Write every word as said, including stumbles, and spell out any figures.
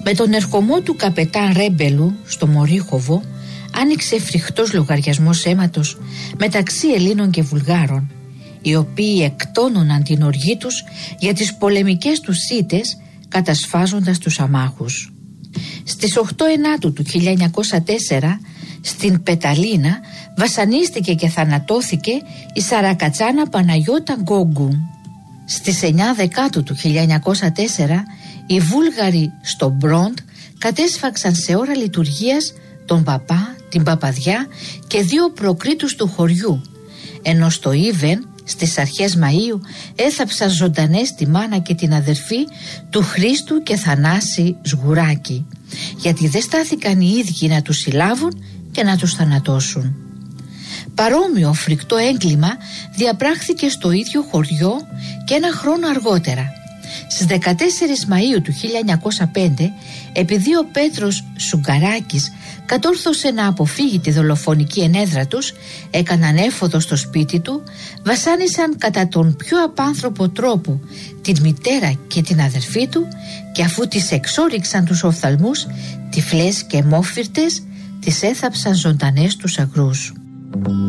Με τον ερχομό του καπετάν Ρέμπελου στο Μορίχοβο άνοιξε φρικτός λογαριασμός αίματος μεταξύ Ελλήνων και Βουλγάρων, οι οποίοι εκτόνωναν την οργή τους για τις πολεμικές τους ήττες, κατασφάζοντας τους αμάχους. Στις οκτώ Ενάτου του χίλια εννιακόσια τέσσερα στην Πεταλίνα βασανίστηκε και θανατώθηκε η Σαρακατσάνα Παναγιώτα Γκόγκου. Στις εννιά Δεκάτου του χίλια εννιακόσια τέσσερα οι Βούλγαροι στο Μπρόντ κατέσφαξαν σε ώρα λειτουργίας τον παπά, την παπαδιά και δύο προκρίτους του χωριού, ενώ στο Ήβεν στις αρχές Μαΐου έθαψαν ζωντανές τη μάνα και την αδερφή του Χρήστου και Θανάση Σγουράκη, γιατί δεν στάθηκαν οι ίδιοι να τους συλλάβουν και να τους θανατώσουν. Παρόμοιο φρικτό έγκλημα διαπράχθηκε στο ίδιο χωριό και ένα χρόνο αργότερα. Στις δεκατέσσερις Μαΐου του χίλια εννιακόσια πέντε, επειδή ο Πέτρος Σουγκαράκης κατόρθωσε να αποφύγει τη δολοφονική ενέδρα τους, έκαναν έφοδο στο σπίτι του, βασάνισαν κατά τον πιο απάνθρωπο τρόπο την μητέρα και την αδερφή του και αφού τις εξόριξαν τους οφθαλμούς, τυφλές και αιμόφυρτες, τις έθαψαν ζωντανές τους αγρούς.